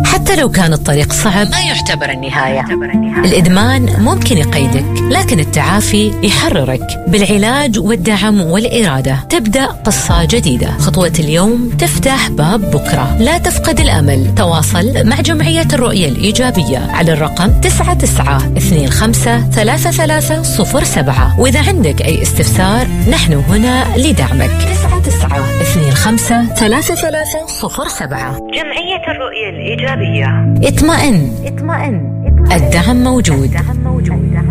حتى لو كان الطريق صعب ما يعتبر النهاية. الإدمان ممكن يقيدك، لكن التعافي يحررك. بالعلاج والدعم والإرادة تبدأ قصة جديدة. خطوة اليوم تفتح باب بكرة. لا تفقد الأمل. تواصل مع جمعية الرؤية الإيجابية على الرقم 99253307. وإذا عندك أي استفسار نحن هنا لدعمك. 99253307. جمعية الرؤية الإيجابية. اطمئن. الدعم موجود.